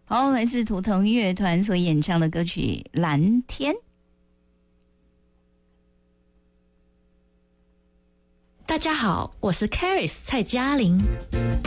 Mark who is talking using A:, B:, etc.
A: 好，来自图腾乐团所演唱的歌曲《蓝天》。
B: 大家好，我是 Caris 蔡嘉玲。